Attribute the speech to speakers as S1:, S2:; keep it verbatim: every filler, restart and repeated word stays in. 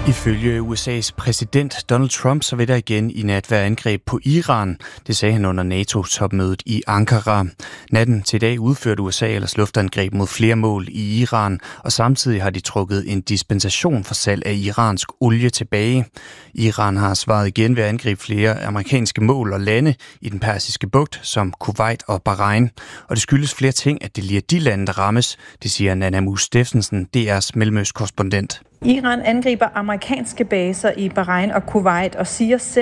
S1: Ifølge U S A's præsident Donald Trump, så vil der igen i nat være angreb på Iran. Det sagde han under NATO-topmødet i Ankara. Natten til i dag udførte U S A ellers luftangreb mod flere mål i Iran, og samtidig har de trukket en dispensation for salg af iransk olie tilbage. Iran har svaret igen ved at angribe flere amerikanske mål og lande i den persiske bugt, som Kuwait og Bahrain. Og det skyldes flere ting, at det lige er de lande, der rammes. Det siger Nana Mus Steffensen, D R's mellemøstkorrespondent.
S2: Iran angriber amerikanske baser i Bahrain og Kuwait og siger selv,